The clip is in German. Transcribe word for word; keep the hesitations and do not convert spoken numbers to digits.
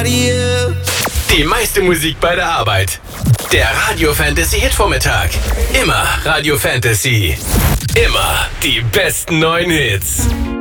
Radio. Die meiste Musik bei der Arbeit. Der Radio Fantasy Hitvormittag. Immer Radio Fantasy. Immer die besten neuen Hits.